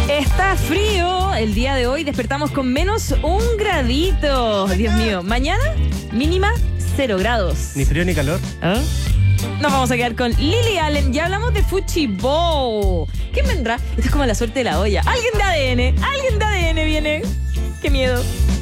Está frío el día de hoy, despertamos con menos 1 gradito. Dios mío, mañana mínima 0 grados. Ni frío ni calor. ¿Ah? Nos vamos a quedar con Lily Allen. Ya hablamos de Fuchibo. ¿Quién vendrá? Esto es como la suerte de la olla. Alguien de ADN viene. Qué miedo.